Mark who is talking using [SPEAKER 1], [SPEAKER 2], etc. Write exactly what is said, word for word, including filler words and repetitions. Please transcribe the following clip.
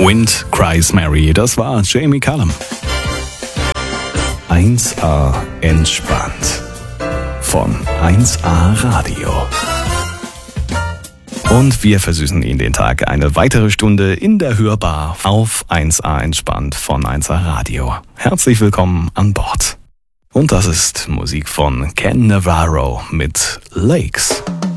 [SPEAKER 1] Wind Cries Mary, das war Jamie Cullum. eins A entspannt von eins A Radio. Und wir versüßen Ihnen den Tag eine weitere Stunde in der Hörbar auf eins A entspannt von eins A Radio. Herzlich willkommen an Bord. Und das ist Musik von Ken Navarro mit Lakes.